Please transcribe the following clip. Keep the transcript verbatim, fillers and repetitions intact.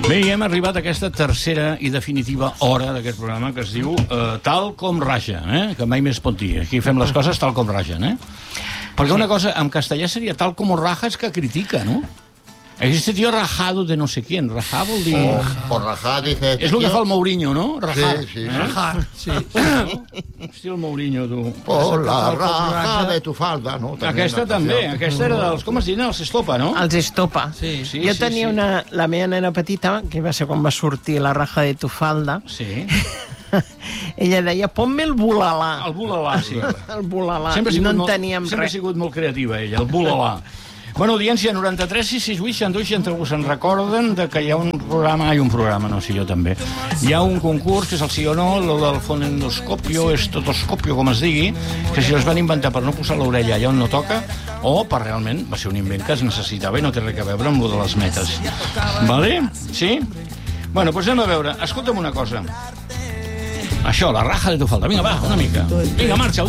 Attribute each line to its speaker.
Speaker 1: Bé, hem arribat a aquesta tercera i definitiva hora d'aquest programa que es diu eh, Tal com raja, eh? Que mai més pot dir. Aquí fem les coses tal com ragen, eh? Perquè una cosa, en castellà seria tal com rajas que critica, no? Este tío rajado de no sé quién. Rajar vol dir...
Speaker 2: Oh, por rajar, dice...
Speaker 1: És el que fa el Mourinho, no? Rajar.
Speaker 2: Sí, sí.
Speaker 1: Eh?
Speaker 2: Rajar, sí.
Speaker 1: Hosti, el Mourinho, tu.
Speaker 2: Por la raja de tu falda, no? També
Speaker 1: Aquesta
Speaker 2: una
Speaker 1: també.
Speaker 2: canció.
Speaker 1: Aquesta era dels... Com es diuen? Els Estopa, no?
Speaker 3: Els Estopa.
Speaker 1: Sí, sí,
Speaker 3: jo
Speaker 1: sí,
Speaker 3: tenia
Speaker 1: sí.
Speaker 3: una... La meva nena petita, que va ser quan va sortir la raja de tu falda,
Speaker 1: Sí.
Speaker 3: ella deia, ponme el bulalà.
Speaker 1: El bulalà, sí.
Speaker 3: El bulalà.
Speaker 1: Sempre ha
Speaker 3: I
Speaker 1: sigut
Speaker 3: no en
Speaker 1: molt-
Speaker 3: teníem
Speaker 1: sempre ha
Speaker 3: res.
Speaker 1: sigut molt creativa, ella, el bulalà. Bueno, audiència noranta-tres, sis sis vuit, seixanta-u, seixanta-u. Se'n recorden de que hi ha un programa... Ai, un programa, no, sí, jo també. Hi ha un concurs, que és el sí o no, el del fonendoscopio, estotoscopio, com es digui, que si els van inventar per no posar l'orella allà on no toca, o per realment va ser un invent que es necessitava i no té res a veure amb lo de les metes. Vale? Sí? Bueno, doncs anem a veure. Escolta'm una cosa. Això, la raja de tu falda. Vinga, va, una mica. Vinga, marxa.